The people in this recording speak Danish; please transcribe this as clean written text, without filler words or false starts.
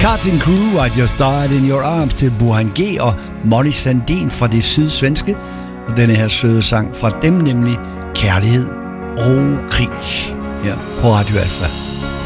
Cutting Crew, I Just Died in Your Arms til Burhan G og Molly Sandin fra det sydsvenske. Og denne her søde sang fra dem, nemlig Kærlighed og Krig, her på Radio Alfa.